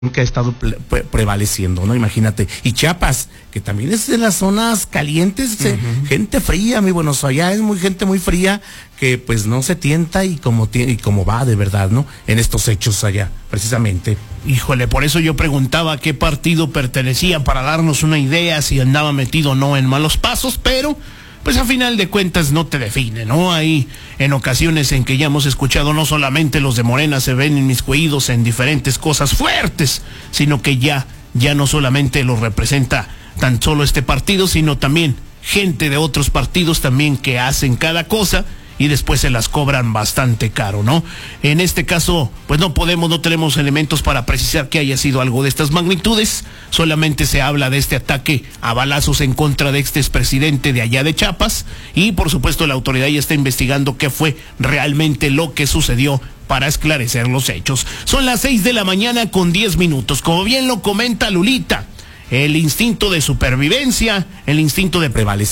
que ha estado prevaleciendo, ¿no? Imagínate. Y Chiapas, que también es de las zonas calientes, gente fría, mi buenos, allá es gente muy fría, que pues no se tienta y como va de verdad, ¿no? En estos hechos allá, precisamente. Híjole, por eso yo preguntaba a qué partido pertenecía, para darnos una idea si andaba metido o no en malos pasos, pero pues a final de cuentas no te define, ¿no? Hay en ocasiones en que ya hemos escuchado no solamente los de Morena se ven inmiscuidos en diferentes cosas fuertes, sino que ya no solamente los representa tan solo este partido, sino también gente de otros partidos también que hacen cada cosa y después se las cobran bastante caro, ¿no? En este caso, pues no tenemos elementos para precisar que haya sido algo de estas magnitudes, solamente se habla de este ataque a balazos en contra de este expresidente de allá de Chiapas, y por supuesto la autoridad ya está investigando qué fue realmente lo que sucedió para esclarecer los hechos. Son las 6 de la mañana con 10 minutos, como bien lo comenta Lulita, el instinto de supervivencia, el instinto de prevalecer.